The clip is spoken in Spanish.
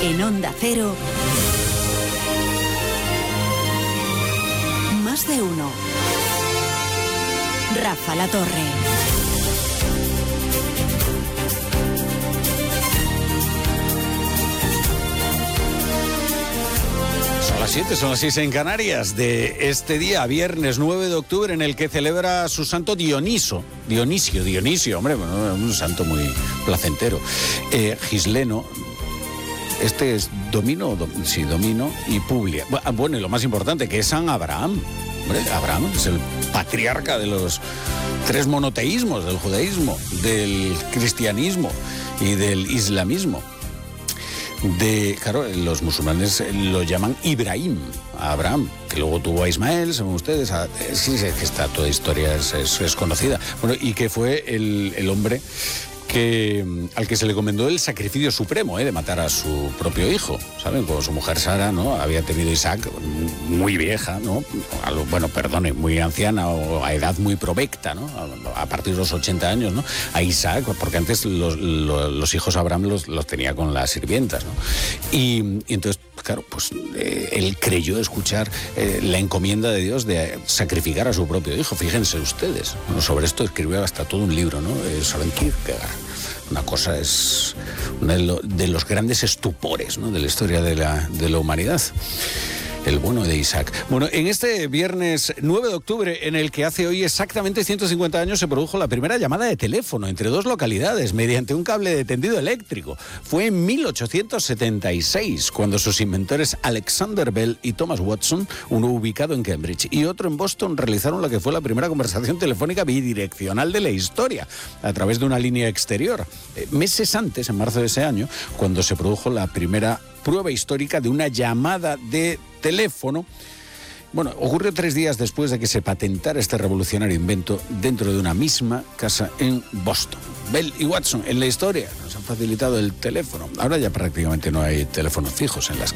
En Onda Cero, Más de uno. Rafa La Torre. Son las 7, son las 6 en Canarias de este día, viernes 9 de octubre, en el que celebra su santo Dionisio, hombre, bueno, un santo muy placentero. Gisleno, este es Domino y Publia. Bueno, y lo más importante, que es San Abraham. Hombre, Abraham es el patriarca de los tres monoteísmos, del judaísmo, del cristianismo y del islamismo. Claro, los musulmanes lo llaman Ibrahim, a Abraham, que luego tuvo a Ismael, según ustedes. Sí, que está toda historia es conocida. Bueno, y que fue el hombre al que se le encomendó el sacrificio supremo, de matar a su propio hijo, ¿saben? Cuando su mujer Sara, ¿no?, había tenido Isaac muy vieja, ¿no? Muy anciana o a edad muy provecta, ¿no? A partir de los 80 años, ¿no? A Isaac, porque antes los hijos Abraham los tenía con las sirvientas, ¿no? Y entonces, claro, pues él creyó escuchar la encomienda de Dios de sacrificar a su propio hijo. Fíjense ustedes, ¿no? Sobre esto escribió hasta todo un libro, ¿no? Soren Kierkegaard. Una cosa, es uno de los grandes estupores, ¿no?, de la historia de la humanidad. El bueno de Isaac. Bueno, en este viernes 9 de octubre, en el que hace hoy exactamente 150 años, se produjo la primera llamada de teléfono entre dos localidades mediante un cable de tendido eléctrico. Fue en 1876, cuando sus inventores Alexander Bell y Thomas Watson, uno ubicado en Cambridge y otro en Boston, realizaron la que fue la primera conversación telefónica bidireccional de la historia, a través de una línea exterior. Meses antes, en marzo de ese año, cuando se produjo la primera prueba histórica de una llamada de teléfono. Bueno, ocurrió 3 días después de que se patentara este revolucionario invento dentro de una misma casa en Boston. Bell y Watson, en la historia, nos han facilitado el teléfono. Ahora ya prácticamente no hay teléfonos fijos en las